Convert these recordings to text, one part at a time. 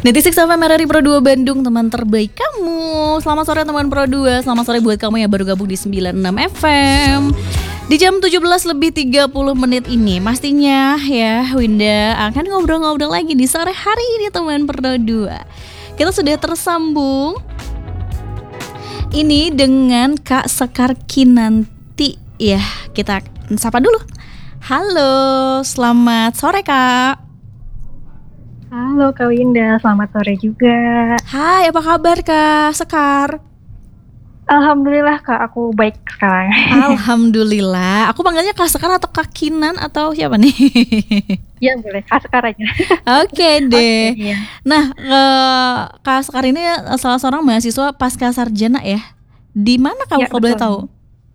96 FM RRI Pro 2 Bandung, teman terbaik kamu. Selamat sore teman Pro 2. Selamat sore buat kamu yang baru gabung di 96 FM. Di jam 17:30 ini pastinya ya Winda akan ngobrol-ngobrol lagi di sore hari ini teman Pro 2. Kita sudah tersambung ini dengan Kak Sekar Kinanti. Ya, kita sapa dulu. Halo, selamat sore Kak. Halo Kak Winda, selamat sore juga. Hai, apa kabar Kak Sekar? Alhamdulillah Kak, aku baik sekarang. Alhamdulillah. Aku panggilnya Kak Sekar atau Kak Kinan atau siapa nih? Ya boleh, Kak Sekar aja. Oke deh. Oke, iya. Nah, Kak Sekar ini salah seorang mahasiswa pasca sarjana ya. Di mana kamu Ya, kalau boleh betul. tahu?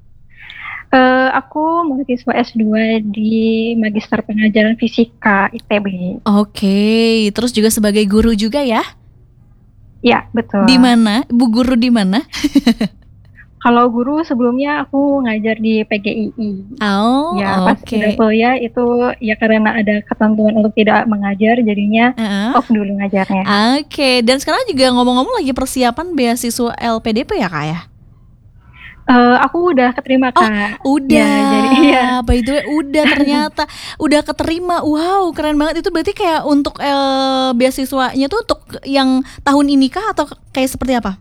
Aku mahasiswa S2 di Magister Pengajaran Fisika ITB. Oke, terus juga sebagai guru juga ya? Ya, betul. Di mana? Bu guru di mana? Kalau guru sebelumnya aku ngajar di PGII. Oh, Ya, pas oke. udah kuliah itu ya karena ada ketentuan untuk tidak mengajar, jadinya Heeh. off dulu ngajarnya. Oke, dan sekarang juga ngomong-ngomong lagi persiapan beasiswa LPDP ya Kak ya? Aku udah keterima Kak. Udah, Ya, jadi iya. by the way udah ternyata udah keterima. Wow, keren banget. Itu berarti kayak untuk beasiswanya tuh untuk yang tahun ini kah atau kayak seperti apa?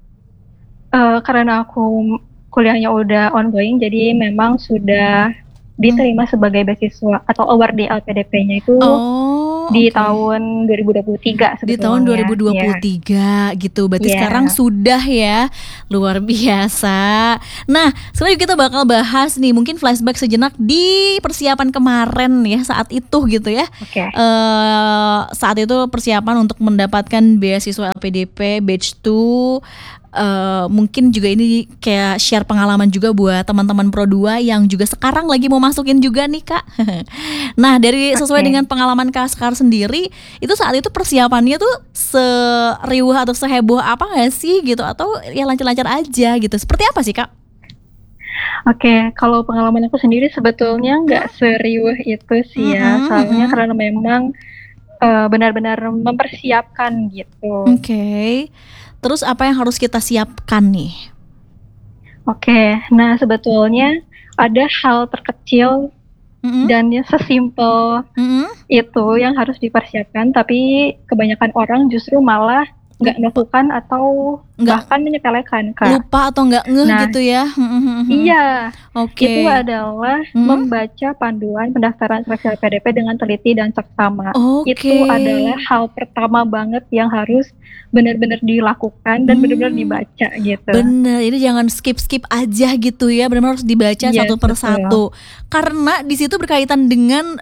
Karena aku kuliahnya udah ongoing, jadi memang sudah diterima sebagai beasiswa atau award di LPDP-nya itu di oke. tahun 2023 Di tahun sebetulnya. 2023 gitu. Berarti Iya. sekarang sudah ya. Luar biasa. Nah, sekarang kita bakal bahas nih mungkin flashback sejenak di persiapan kemarin ya saat itu gitu ya. Oke. Saat itu persiapan untuk mendapatkan beasiswa LPDP batch 2. Mungkin juga ini kayak share pengalaman juga buat teman-teman Pro 2 yang juga sekarang lagi mau masukin juga nih Kak. Nah, dari sesuai Oke. dengan pengalaman Kak Sekar sendiri, itu saat itu persiapannya tuh seriuh atau seheboh apa nggak sih gitu, atau ya lancar-lancar aja gitu? Seperti apa sih Kak? Oke, kalau pengalaman aku sendiri sebetulnya nggak seriuh itu sih ya, soalnya karena memang benar-benar mempersiapkan gitu. Oke. Terus apa yang harus kita siapkan nih? Oke, nah sebetulnya ada hal terkecil dan yang sesimpel itu yang harus dipersiapkan, tapi kebanyakan orang justru malah nggak melakukan atau bahkan menyepelekan Kak. Lupa atau nggak ngeh Nah, gitu ya? Iya, Oke. itu adalah membaca panduan pendaftaran seleksi LPDP dengan teliti dan seksama. Oke. Itu adalah hal pertama banget yang harus benar-benar dilakukan dan benar-benar dibaca gitu. Bener, ini jangan skip aja gitu ya, benar-benar harus dibaca Yes, satu per betul. satu. Karena di situ berkaitan dengan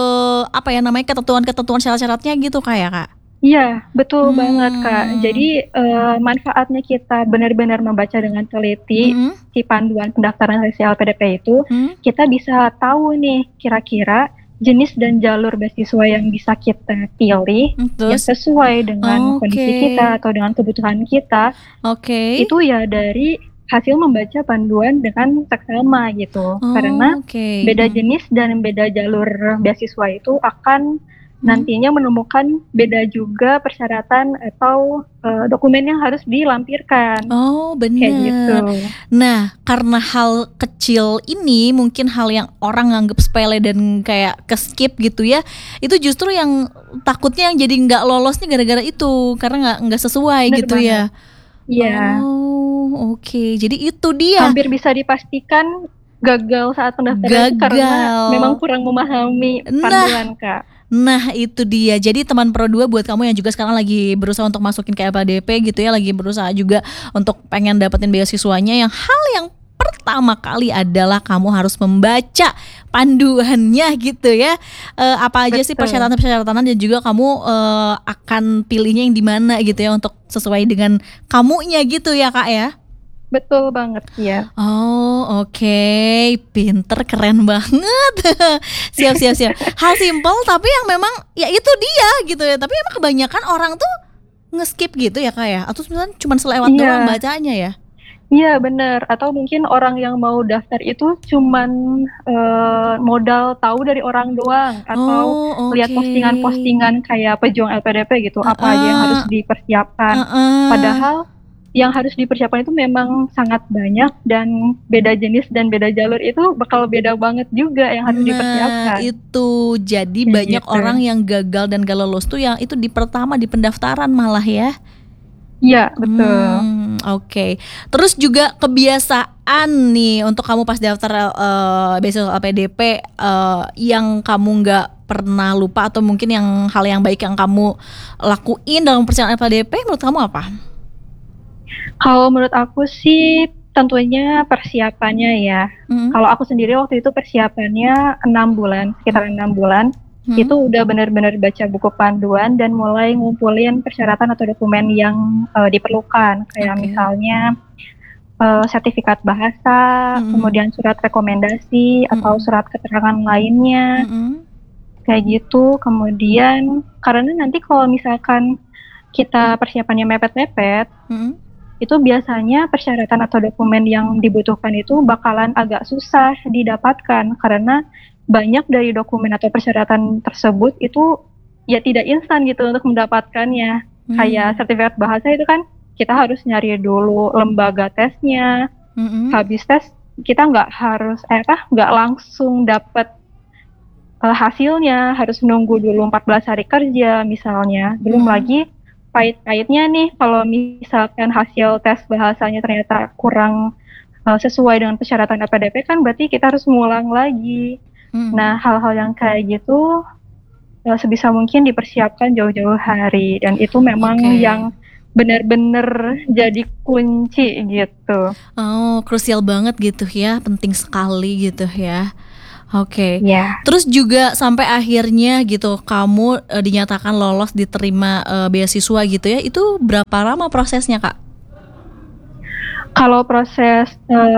apa ya namanya, ketentuan-ketentuan syarat-syaratnya gitu kayak Kak. Iya, betul banget Kak. Jadi manfaatnya kita benar-benar membaca dengan teliti si panduan pendaftaran seleksi LPDP itu, kita bisa tahu nih kira-kira jenis dan jalur beasiswa yang bisa kita pilih yang sesuai dengan kondisi kita atau dengan kebutuhan kita. Oke. Itu ya dari hasil membaca panduan dengan seksama gitu. Karena beda jenis dan beda jalur beasiswa itu akan nantinya menemukan beda juga persyaratan atau dokumen yang harus dilampirkan. Oh, bener. Kayak gitu. Nah, karena hal kecil ini mungkin hal yang orang nganggep sepele dan kayak ke-skip gitu ya, itu justru yang takutnya yang jadi nggak lolosnya gara-gara itu, karena nggak sesuai Bener gitu banget. ya. Iya. Oh, oke. Jadi itu dia. Hampir bisa dipastikan gagal saat pendaftaran karena memang kurang memahami panduan Kak. Nah itu dia. Jadi teman Pro 2 buat kamu yang juga sekarang lagi berusaha untuk masukin ke LPDP gitu ya, lagi berusaha juga untuk pengen dapetin beasiswanya, yang hal yang pertama kali adalah kamu harus membaca panduannya gitu ya. Apa aja sih persyaratan-persyaratan, dan juga kamu akan pilihnya yang di mana gitu ya untuk sesuai dengan kamunya gitu ya Kak ya. Betul banget ya. Oh, oke. Pinter, keren banget. Siap. Hal simpel tapi yang memang ya itu dia gitu ya. Tapi emang kebanyakan orang tuh nge-skip gitu ya Kak ya, atau sebenarnya cuma selewat doang bacanya ya? Iya bener, atau mungkin orang yang mau daftar itu cuman, modal tahu dari orang doang, atau Oh, lihat oke. postingan-postingan kayak pejuang LPDP gitu, apa aja yang harus Heeh, dipersiapkan. heeh. Padahal yang harus dipersiapkan itu memang sangat banyak dan beda jenis dan beda jalur itu bakal beda banget juga yang harus Nah, dipersiapkan, itu. Jadi kayak banyak gitu. orang yang gagal dan gak lolos tuh yang itu di pertama di pendaftaran malah ya. Iya, betul. Oke. Terus juga kebiasaan nih untuk kamu pas daftar beasiswa LPDP yang kamu nggak pernah lupa atau mungkin yang hal yang baik yang kamu lakuin dalam persiapan LPDP menurut kamu apa? Kalau menurut aku sih tentunya persiapannya ya. Mhm. Kalau aku sendiri waktu itu persiapannya 6 bulan, sekitar 6 bulan. Mhm. Itu udah benar-benar baca buku panduan dan mulai ngumpulin persyaratan atau dokumen yang diperlukan. Kayak Oke. misalnya sertifikat bahasa, Mhm. kemudian surat rekomendasi atau Mhm. surat keterangan lainnya, Mhm. kayak gitu. Kemudian karena nanti kalau misalkan kita persiapannya mepet-mepet, Mhm. itu biasanya persyaratan atau dokumen yang dibutuhkan itu bakalan agak susah didapatkan karena banyak dari dokumen atau persyaratan tersebut itu ya tidak instan gitu untuk mendapatkannya. Kayak Mmm. sertifikat bahasa itu kan kita harus nyari dulu lembaga tesnya, Mhm. habis tes kita nggak langsung dapat hasilnya, harus nunggu dulu 14 hari kerja misalnya. Belum Mhm. lagi pahit-pahitnya nih kalau misalkan hasil tes bahasanya ternyata kurang, sesuai dengan persyaratan LPDP kan berarti kita harus ngulang lagi. Mhm. Nah, hal-hal yang kayak gitu, sebisa mungkin dipersiapkan jauh-jauh hari dan itu memang Oke. yang benar-benar jadi kunci gitu. Oh, krusial banget gitu ya, penting sekali gitu ya. Oke. Iya. Terus juga sampai akhirnya gitu kamu, dinyatakan lolos diterima, beasiswa gitu ya, itu berapa lama prosesnya, Kak? Kalau proses,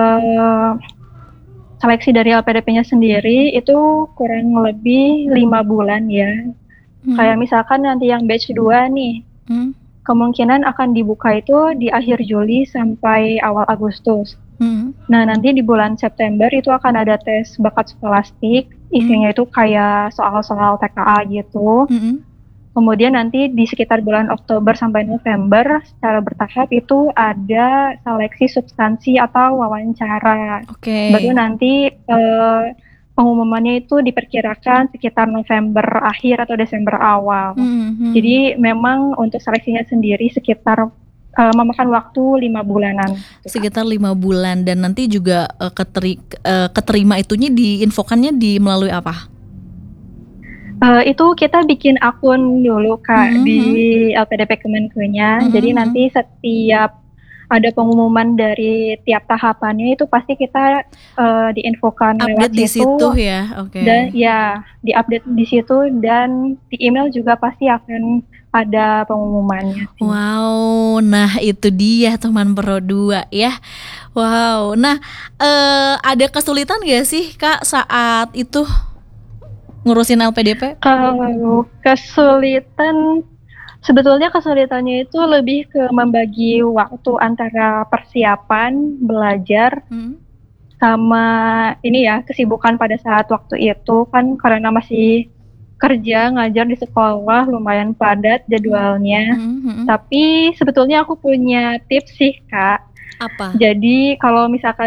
seleksi dari LPDP-nya sendiri itu kurang lebih 5 bulan ya. Mhm. Kayak misalkan nanti yang batch 2 nih, Mhm. kemungkinan akan dibuka itu di akhir Juli sampai awal Agustus. Mhm. Nah, nanti di bulan September itu akan ada tes bakat skolastik, Mhm. isinya itu kayak soal-soal TKA gitu. Mhm. Kemudian nanti di sekitar bulan Oktober sampai November secara bertahap itu ada seleksi substansi atau wawancara. Baru Oke. nanti, pengumumannya itu diperkirakan sekitar November akhir atau Desember awal. Mhm. Mhm. Jadi memang untuk seleksinya sendiri sekitar, memakan waktu 5 bulanan gitu, Kak. Sekitar 5 bulan dan nanti juga, keterima itunya diinfokannya melalui apa? Itu kita bikin akun dulu, Kak, Mhm. di Mhm. LPDP Kemenkunya. Mhm. Jadi Mhm. nanti setiap ada pengumuman dari tiap tahapannya itu pasti kita, diinfokan lewat Update di situ situ ya? dan Oke. ya di-update di situ dan di email juga pasti akan ada pengumumannya sih. Wow, nah itu dia teman Pro 2 ya. Wow, nah, ada kesulitan gak sih Kak saat itu ngurusin LPDP? Kalau kesulitan, sebetulnya kesulitannya itu lebih ke membagi waktu antara persiapan, belajar, Mhm. sama ini ya, kesibukan pada saat waktu itu. Kan karena masih kerja, ngajar di sekolah, lumayan padat Mhm. jadwalnya. Mhm. Mhm. Tapi sebetulnya aku punya tips sih, Kak. Apa? Jadi kalau misalkan